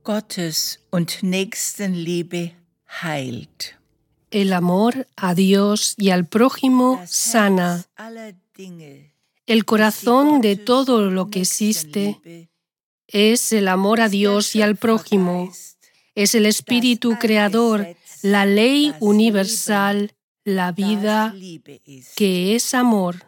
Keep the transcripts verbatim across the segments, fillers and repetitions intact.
Gottes und Nächstenliebe heilt. El amor a Dios y al prójimo sana. El corazón de todo lo que existe es el amor a Dios y al prójimo. Es el espíritu creador, la ley universal, la vida que es amor.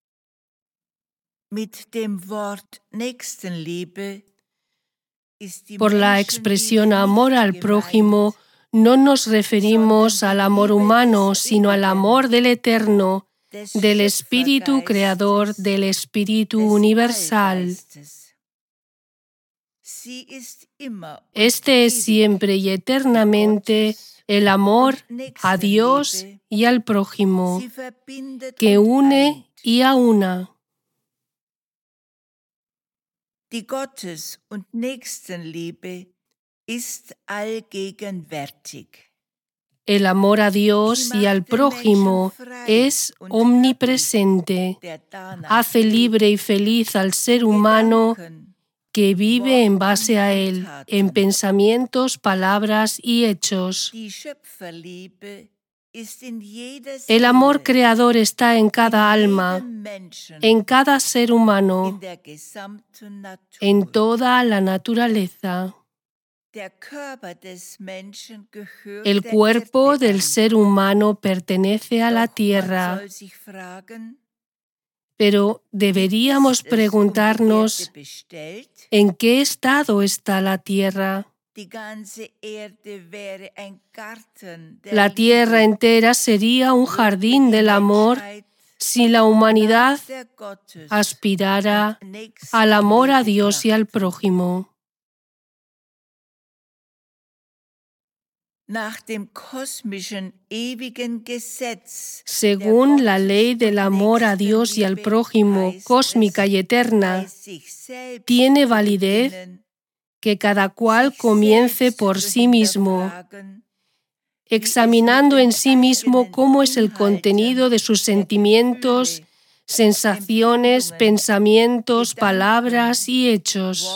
Por la expresión amor al prójimo, no nos referimos al amor humano, sino al amor del Eterno, del Espíritu Creador, del Espíritu Universal. Este es siempre y eternamente el amor a Dios y al prójimo, que une y aúna. Die Gottes- und Nächstenliebe ist allgegenwärtig. El amor a Dios y al prójimo es omnipresente. Hace libre y feliz al ser humano que vive en base a él, en pensamientos, palabras y hechos. El amor creador está en cada alma, en cada ser humano, en toda la naturaleza. El cuerpo del ser humano pertenece a la tierra, pero deberíamos preguntarnos ¿en qué estado está la tierra? La tierra entera sería un jardín del amor si la humanidad aspirara al amor a Dios y al prójimo. Según la ley del amor a Dios y al prójimo, cósmica y eterna, tiene validez que cada cual comience por sí mismo, examinando en sí mismo cómo es el contenido de sus sentimientos, sensaciones, pensamientos, palabras y hechos.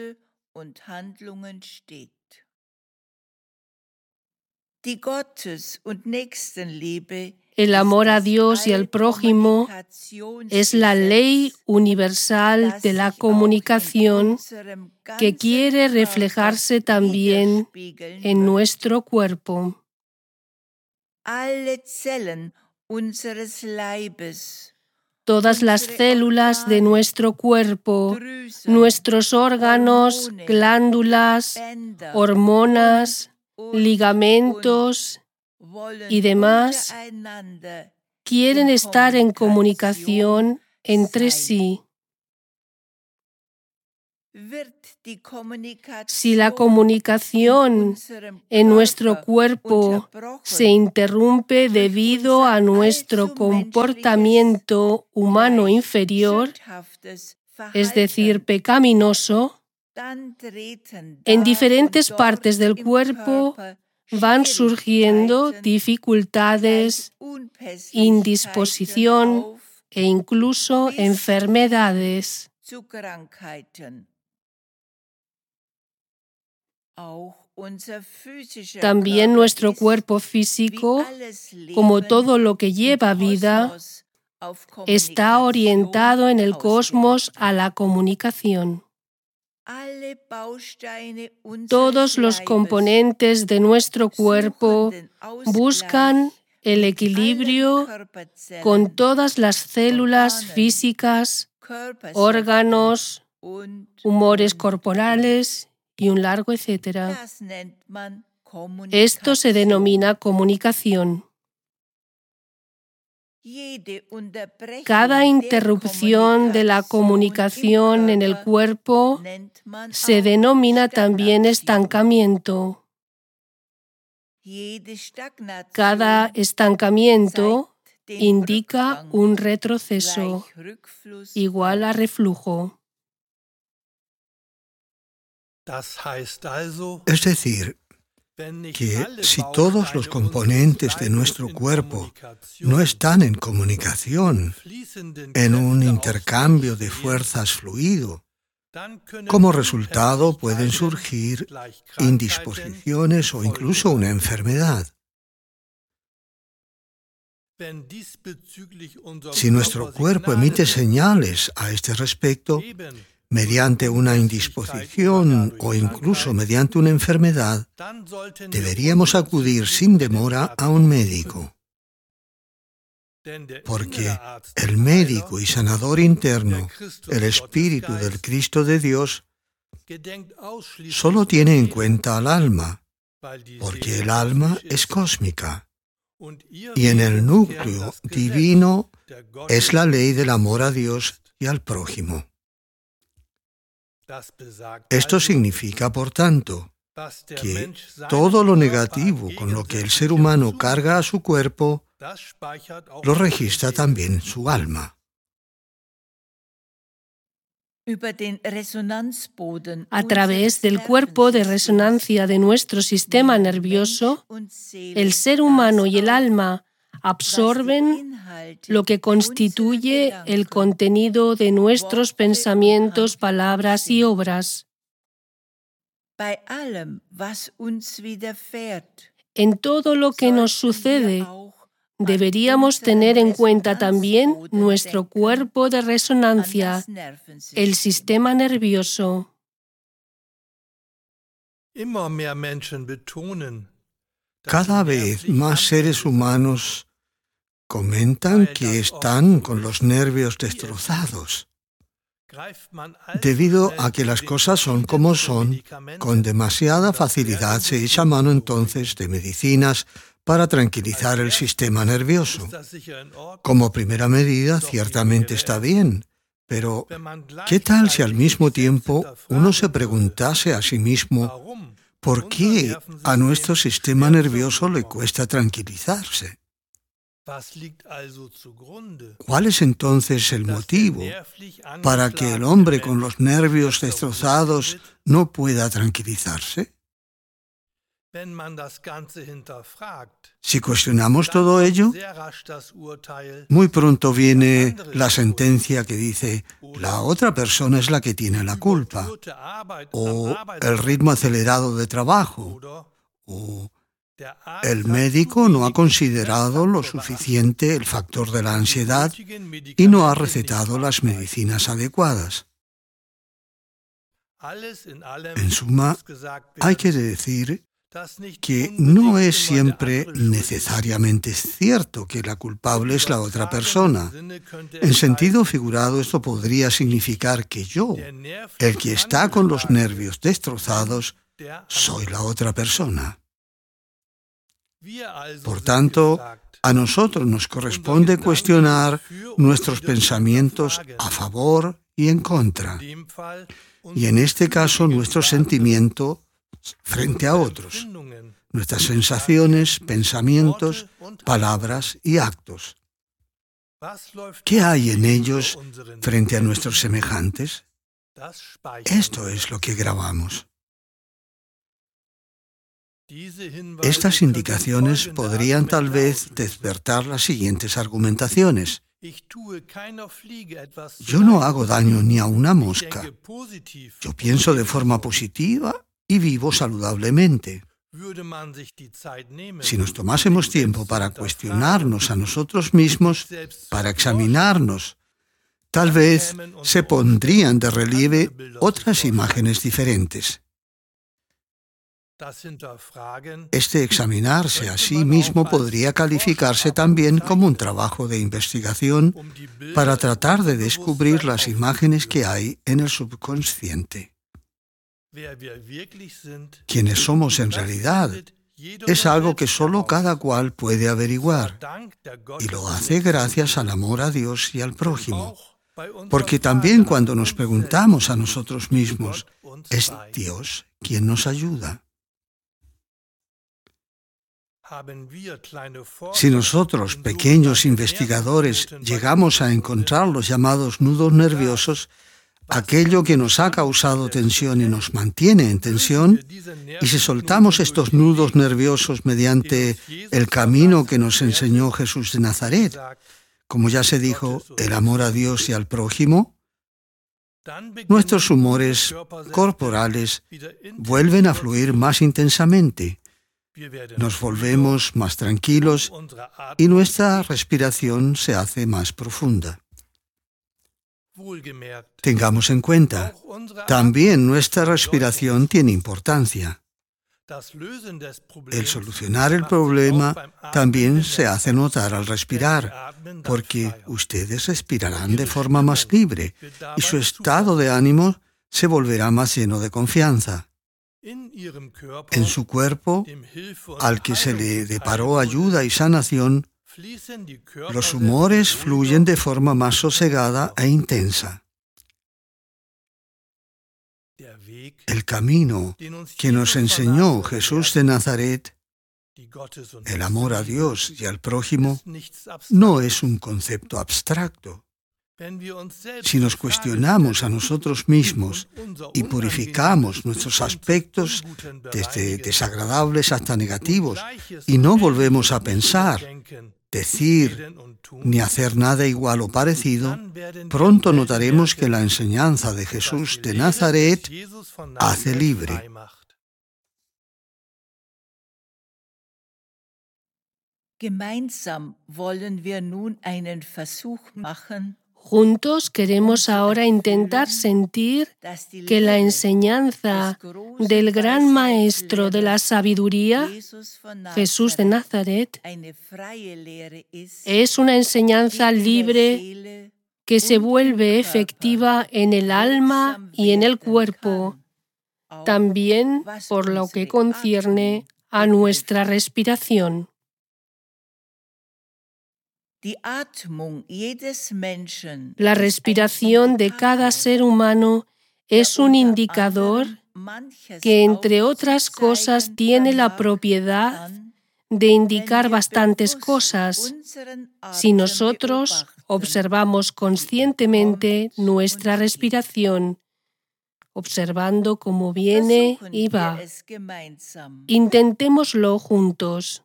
El amor a Dios y al prójimo es la ley universal de la comunicación que quiere reflejarse también en nuestro cuerpo. Todas las células de nuestro cuerpo, nuestros órganos, glándulas, hormonas, ligamentos y demás quieren estar en comunicación entre sí. Si la comunicación en nuestro cuerpo se interrumpe debido a nuestro comportamiento humano inferior, es decir, pecaminoso, en diferentes partes del cuerpo van surgiendo dificultades, indisposición e incluso enfermedades. También nuestro cuerpo físico, como todo lo que lleva vida, está orientado en el cosmos a la comunicación. Todos los componentes de nuestro cuerpo buscan el equilibrio con todas las células físicas, órganos, humores corporales y un largo etcétera. Esto se denomina comunicación. Cada interrupción de la comunicación en el cuerpo se denomina también estancamiento. Cada estancamiento indica un retroceso, igual a reflujo. Es decir, que si todos los componentes de nuestro cuerpo no están en comunicación, en un intercambio de fuerzas fluido, Como resultado pueden surgir indisposiciones o incluso una enfermedad. Si nuestro cuerpo emite señales a este respecto, mediante una indisposición o incluso mediante una enfermedad, deberíamos acudir sin demora a un médico. Porque el médico y sanador interno, el Espíritu del Cristo de Dios, solo tiene en cuenta al alma, porque el alma es cósmica. Y en el núcleo divino es la ley del amor a Dios y al prójimo. Esto significa, por tanto, que todo lo negativo con lo que el ser humano carga a su cuerpo, lo registra también su alma. A través del cuerpo de resonancia de nuestro sistema nervioso, el ser humano y el alma absorben lo que constituye el contenido de nuestros pensamientos, palabras y obras. En todo lo que nos sucede, deberíamos tener en cuenta también nuestro cuerpo de resonancia, el sistema nervioso. Cada vez más seres humanos comentan que están con los nervios destrozados. Debido a que las cosas son como son, con demasiada facilidad se echa mano entonces de medicinas para tranquilizar el sistema nervioso. Como primera medida, ciertamente está bien, pero ¿qué tal si al mismo tiempo uno se preguntase a sí mismo por qué a nuestro sistema nervioso le cuesta tranquilizarse? ¿Cuál es entonces el motivo para que el hombre con los nervios destrozados no pueda tranquilizarse? Si cuestionamos todo ello, muy pronto viene la sentencia que dice la otra persona es la que tiene la culpa, o el ritmo acelerado de trabajo, o el médico no ha considerado lo suficiente el factor de la ansiedad y no ha recetado las medicinas adecuadas. En suma, hay que decir que no es siempre necesariamente cierto que la culpable es la otra persona. En sentido figurado, esto podría significar que yo, el que está con los nervios destrozados, soy la otra persona. Por tanto, a nosotros nos corresponde cuestionar nuestros pensamientos a favor y en contra, y en este caso nuestro sentimiento frente a otros, nuestras sensaciones, pensamientos, palabras y actos. ¿Qué hay en ellos frente a nuestros semejantes? Esto es lo que grabamos. Estas indicaciones podrían tal vez despertar las siguientes argumentaciones. Yo no hago daño ni a una mosca. Yo pienso de forma positiva y vivo saludablemente. Si nos tomásemos tiempo para cuestionarnos a nosotros mismos, para examinarnos, tal vez se pondrían de relieve otras imágenes diferentes. Este examinarse a sí mismo podría calificarse también como un trabajo de investigación para tratar de descubrir las imágenes que hay en el subconsciente. Quienes somos en realidad es algo que solo cada cual puede averiguar, y lo hace gracias al amor a Dios y al prójimo. Porque también cuando nos preguntamos a nosotros mismos, es Dios quien nos ayuda. Si nosotros, pequeños investigadores, llegamos a encontrar los llamados nudos nerviosos, aquello que nos ha causado tensión y nos mantiene en tensión, y si soltamos estos nudos nerviosos mediante el camino que nos enseñó Jesús de Nazaret, como ya se dijo, el amor a Dios y al prójimo, nuestros humores corporales vuelven a fluir más intensamente. Nos volvemos más tranquilos y nuestra respiración se hace más profunda. Tengamos en cuenta, también nuestra respiración tiene importancia. El solucionar el problema también se hace notar al respirar, porque ustedes respirarán de forma más libre y su estado de ánimo se volverá más lleno de confianza. En su cuerpo, al que se le deparó ayuda y sanación, los humores fluyen de forma más sosegada e intensa. El camino que nos enseñó Jesús de Nazaret, el amor a Dios y al prójimo, no es un concepto abstracto. Si nos cuestionamos a nosotros mismos y purificamos nuestros aspectos desde desagradables hasta negativos y no volvemos a pensar, decir ni hacer nada igual o parecido, pronto notaremos que la enseñanza de Jesús de Nazaret hace libre. Gemeinsam wollen wir nun einen Versuch machen. Juntos queremos ahora intentar sentir que la enseñanza del gran Maestro de la sabiduría, Jesús de Nazaret, es una enseñanza libre que se vuelve efectiva en el alma y en el cuerpo, también por lo que concierne a nuestra respiración. La respiración de cada ser humano es un indicador que, entre otras cosas, tiene la propiedad de indicar bastantes cosas si nosotros observamos conscientemente nuestra respiración, observando cómo viene y va. Intentémoslo juntos.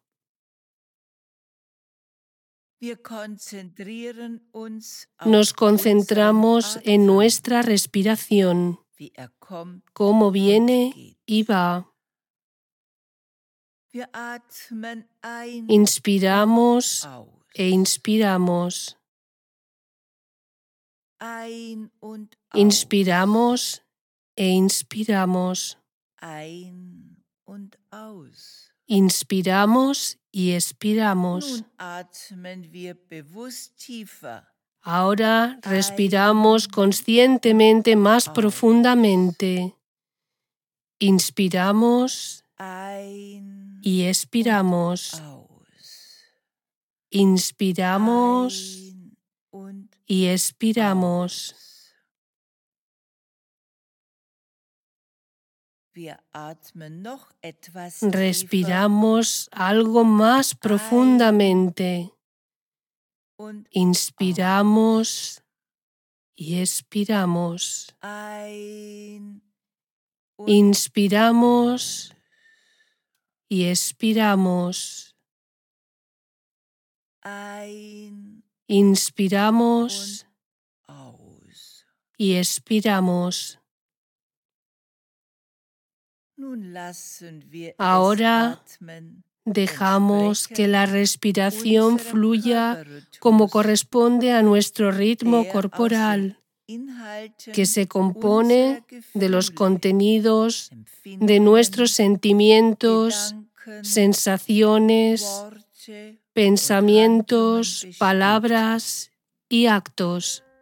Nos concentramos en nuestra respiración, cómo viene y va. Inspiramos e inspiramos. Inspiramos e inspiramos. Inspiramos y expiramos. Ahora respiramos conscientemente más profundamente. Inspiramos y expiramos. Inspiramos y expiramos. Respiramos algo más profundamente. Inspiramos y expiramos. Inspiramos y expiramos. Inspiramos y expiramos. Ahora dejamos que la respiración fluya como corresponde a nuestro ritmo corporal, que se compone de los contenidos de nuestros sentimientos, sensaciones, pensamientos, palabras y actos.